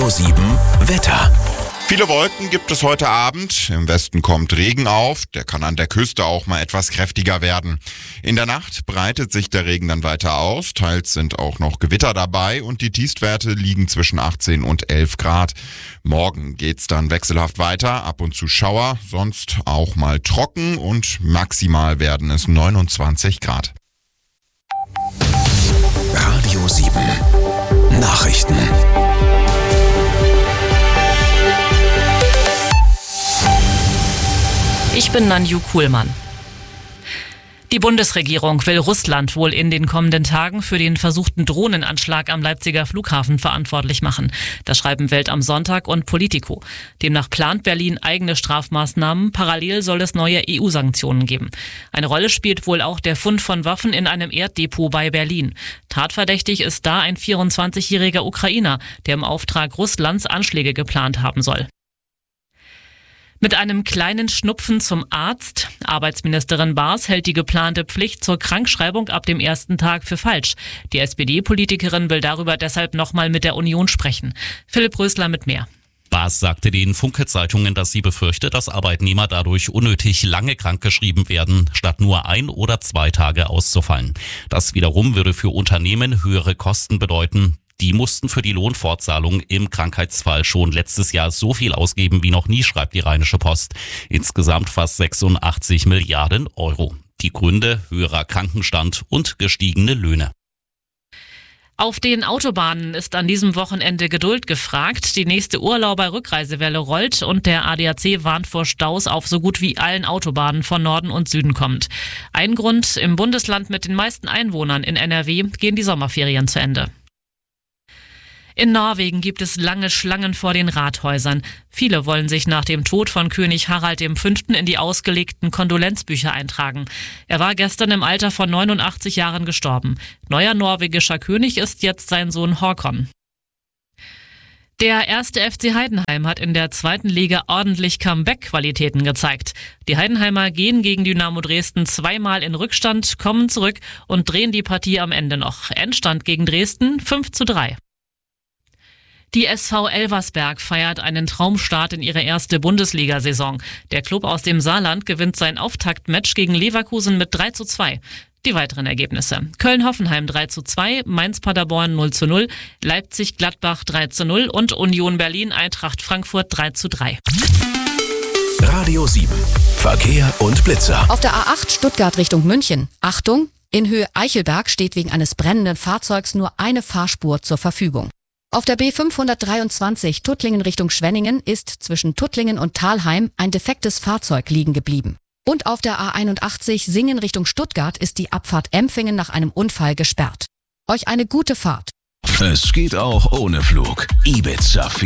Radio 7 Wetter. Viele Wolken gibt es heute Abend. Im Westen kommt Regen auf. Der kann an der Küste auch mal etwas kräftiger werden. In der Nacht breitet sich der Regen dann weiter aus. Teils sind auch noch Gewitter dabei und die Tiefstwerte liegen zwischen 18 und 11 Grad. Morgen geht's dann wechselhaft weiter. Ab und zu Schauer, sonst auch mal trocken und maximal werden es 29 Grad. Radio 7 Nachrichten. Ich bin Nanju Kuhlmann. Die Bundesregierung will Russland wohl in den kommenden Tagen für den versuchten Drohnenanschlag am Leipziger Flughafen verantwortlich machen. Das schreiben Welt am Sonntag und Politico. Demnach plant Berlin eigene Strafmaßnahmen. Parallel soll es neue EU-Sanktionen geben. Eine Rolle spielt wohl auch der Fund von Waffen in einem Erddepot bei Berlin. Tatverdächtig ist da ein 24-jähriger Ukrainer, der im Auftrag Russlands Anschläge geplant haben soll. Mit einem kleinen Schnupfen zum Arzt. Arbeitsministerin Baas hält die geplante Pflicht zur Krankschreibung ab dem ersten Tag für falsch. Die SPD-Politikerin will darüber deshalb nochmal mit der Union sprechen. Philipp Rösler mit mehr. Baas sagte den Funke-Zeitungen, dass sie befürchte, dass Arbeitnehmer dadurch unnötig lange krankgeschrieben werden, statt nur 1 oder 2 Tage auszufallen. Das wiederum würde für Unternehmen höhere Kosten bedeuten. Die mussten für die Lohnfortzahlung im Krankheitsfall schon letztes Jahr so viel ausgeben wie noch nie, schreibt die Rheinische Post. Insgesamt fast 86 Milliarden Euro. Die Gründe: höherer Krankenstand und gestiegene Löhne. Auf den Autobahnen ist an diesem Wochenende Geduld gefragt. Die nächste Urlauber-Rückreisewelle rollt und der ADAC warnt vor Staus auf so gut wie allen Autobahnen von Norden und Süden kommend. Ein Grund: im Bundesland mit den meisten Einwohnern in NRW gehen die Sommerferien zu Ende. In Norwegen gibt es lange Schlangen vor den Rathäusern. Viele wollen sich nach dem Tod von König Harald V. in die ausgelegten Kondolenzbücher eintragen. Er war gestern im Alter von 89 Jahren gestorben. Neuer norwegischer König ist jetzt sein Sohn Håkon. Der 1. FC Heidenheim hat in der 2. Liga ordentlich Comeback-Qualitäten gezeigt. Die Heidenheimer gehen gegen Dynamo Dresden 2-mal in Rückstand, kommen zurück und drehen die Partie am Ende noch. Endstand gegen Dresden 5:3. Die SV Elversberg feiert einen Traumstart in ihre erste Bundesliga-Saison. Der Klub aus dem Saarland gewinnt sein Auftaktmatch gegen Leverkusen mit 3:2. Die weiteren Ergebnisse: Köln-Hoffenheim 3:2, Mainz-Paderborn 0:0, Leipzig-Gladbach 3:0 und Union Berlin-Eintracht Frankfurt 3:3. Radio 7 Verkehr und Blitzer. Auf der A8 Stuttgart Richtung München. Achtung, in Höhe Eichelberg steht wegen eines brennenden Fahrzeugs nur eine Fahrspur zur Verfügung. Auf der B523 Tuttlingen Richtung Schwenningen ist zwischen Tuttlingen und Thalheim ein defektes Fahrzeug liegen geblieben. Und auf der A81 Singen Richtung Stuttgart ist die Abfahrt Empfingen nach einem Unfall gesperrt. Euch eine gute Fahrt. Es geht auch ohne Flug. Ibiza